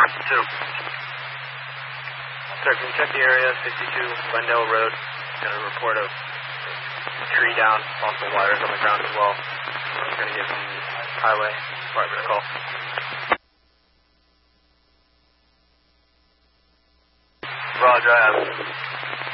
2. Sir, can you check the area, 62 Glendale Road? Got a report of a tree down, possible wires on the ground as well. We're going to give the highway department a call. Roger, I have it.